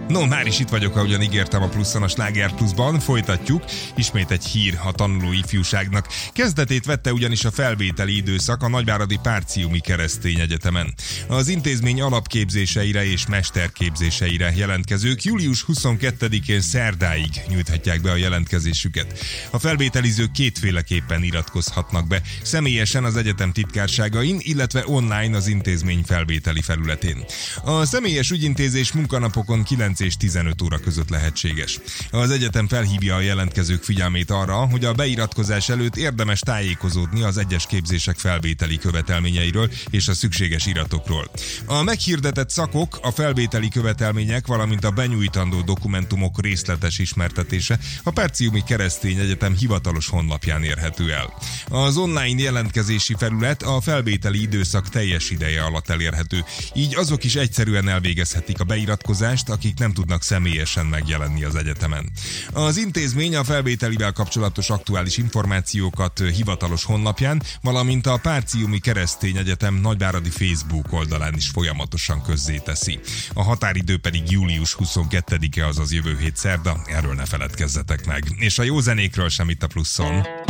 No, már is itt vagyok, ahogyan ígértem a Pluszon, a Sláger Pluszban. Folytatjuk. Ismét egy hír a tanuló ifjúságnak. Kezdetét vette ugyanis a felvételi időszak a Nagyváradi Párciumi Keresztény Egyetemen. Az intézmény alapképzéseire és mesterképzéseire jelentkezők július 22-én szerdáig nyújthatják be a jelentkezésüket. A felvételizők kétféleképpen iratkozhatnak be, személyesen az egyetem titkárságain, illetve online az intézmény felvételi felületén. A személyes ügyintézés munkanapokon 9 és 15 óra között lehetséges. Az egyetem felhívja a jelentkezők figyelmét arra, hogy a beiratkozás előtt érdemes tájékozódni az egyes képzések felvételi követelményeiről és a szükséges iratokról. A meghirdetett szakok, a felvételi követelmények, valamint a benyújtandó dokumentumok részletes ismertetése a Párciumi Keresztény Egyetem hivatalos honlapján érhető el. Az online jelentkezési felület a felvételi időszak teljes ideje alatt elérhető, így azok is egyszerűen elvégezhetik a beiratkozást, akik nem tudnak személyesen megjelenni az egyetemen. Az intézmény a felvételivel kapcsolatos aktuális információkat hivatalos honlapján, valamint a Párciumi Keresztény Egyetem nagyváradi Facebook oldalán is folyamatosan közzéteszi. A határidő pedig július 22-e, azaz jövő hét szerda, erről ne feledkezzetek meg. És a jó zenékről sem itt a Pluszon.